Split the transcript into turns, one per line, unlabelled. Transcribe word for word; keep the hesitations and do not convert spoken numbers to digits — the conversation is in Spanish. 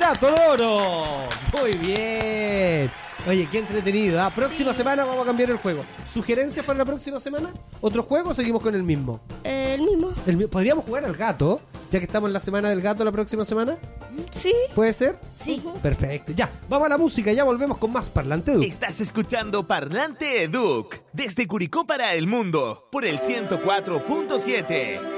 Campeonato de Oro. Muy bien. Oye, qué entretenido. ¿Ah? Próxima sí. semana vamos a cambiar el juego. ¿Sugerencias para la próxima semana? ¿Otro juego o seguimos con el mismo?
Eh, el mismo.
El, ¿Podríamos jugar al gato? Ya que estamos en la semana del gato la próxima semana.
Sí.
¿Puede ser?
Sí.
Perfecto. Ya, vamos a la música. Ya volvemos con más Parlante Educ.
Estás escuchando Parlante Educ. Desde Curicó para el mundo. Por el ciento cuatro punto siete.